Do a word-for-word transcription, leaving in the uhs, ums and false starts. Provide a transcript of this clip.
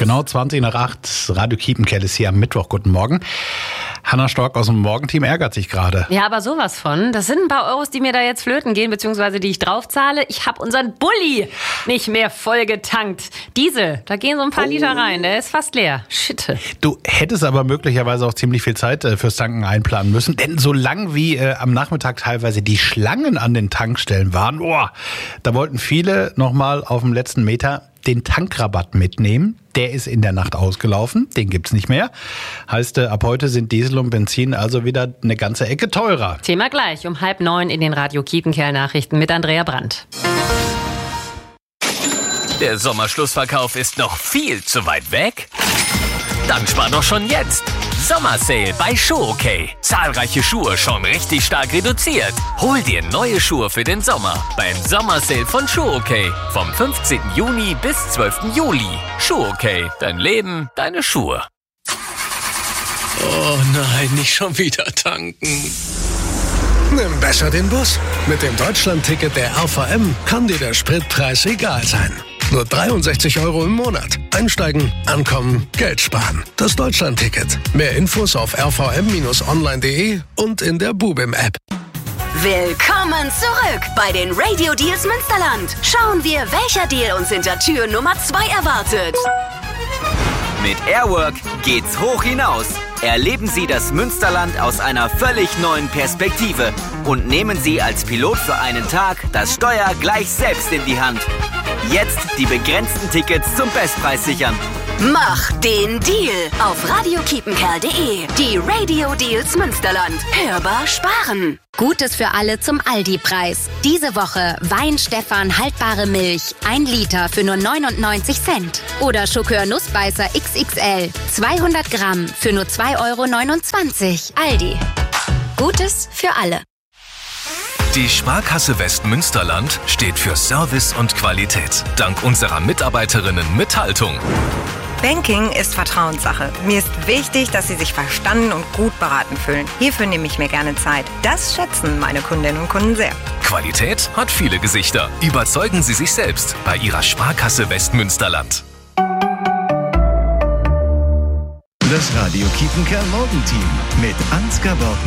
Genau zwanzig nach acht, Radio Kiepenkerl ist hier am Mittwoch. Guten Morgen. Hanna Stork aus dem Morgenteam ärgert sich gerade. Ja, aber sowas von. Das sind ein paar Euros, die mir da jetzt flöten gehen, beziehungsweise die ich draufzahle. Ich habe unseren Bulli nicht mehr voll getankt. Diesel, da gehen so ein paar oh. Liter rein. Der ist fast leer. Shit. Du hättest aber möglicherweise auch ziemlich viel Zeit äh, fürs Tanken einplanen müssen. Denn so lang wie äh, am Nachmittag teilweise die Schlangen an den Tankstellen waren, oh, da wollten viele nochmal auf dem letzten Meter den Tankrabatt mitnehmen. Der ist in der Nacht ausgelaufen, den gibt's nicht mehr. Heißt, äh, ab heute sind Diesel und Benzin also wieder eine ganze Ecke teurer. Thema gleich um halb neun in den Radio Kiepenkerl-Nachrichten mit Andrea Brandt. Der Sommerschlussverkauf ist noch viel zu weit weg? Dann spar doch schon jetzt! Sommersale bei Schuhokay. Zahlreiche Schuhe schon richtig stark reduziert. Hol dir neue Schuhe für den Sommer beim Sommersale von Schuhokay. Vom fünfzehnten Juni bis zwölften Juli. Schuhokay, dein Leben, deine Schuhe. Oh nein, nicht schon wieder tanken. Nimm besser den Bus. Mit dem Deutschland-Ticket der R V M kann dir der Spritpreis egal sein. Nur dreiundsechzig Euro im Monat. Einsteigen, ankommen, Geld sparen. Das Deutschland-Ticket. Mehr Infos auf r v m Bindestrich online punkt d e und in der Bubim-App. Willkommen zurück bei den Radio Deals Münsterland. Schauen wir, welcher Deal uns hinter Tür Nummer zwei erwartet. Mit Airwork geht's hoch hinaus. Erleben Sie das Münsterland aus einer völlig neuen Perspektive und nehmen Sie als Pilot für einen Tag das Steuer gleich selbst in die Hand. Jetzt die begrenzten Tickets zum Bestpreis sichern. Mach den Deal auf radio kiepenkerl punkt d e. Die Radio Deals Münsterland. Hörbar sparen. Gutes für alle zum Aldi-Preis. Diese Woche Wein Stefan haltbare Milch, ein Liter für nur neunundneunzig Cent. Oder Schokör Nussbeißer X X L, zweihundert Gramm für nur zwei Euro neunundzwanzig. Aldi. Gutes für alle. Die Sparkasse Westmünsterland steht für Service und Qualität. Dank unserer Mitarbeiterinnen mit Haltung. Banking ist Vertrauenssache. Mir ist wichtig, dass Sie sich verstanden und gut beraten fühlen. Hierfür nehme ich mir gerne Zeit. Das schätzen meine Kundinnen und Kunden sehr. Qualität hat viele Gesichter. Überzeugen Sie sich selbst bei Ihrer Sparkasse Westmünsterland. Das Radio Kiepenkerl Morgenteam mit Ansgar Borg.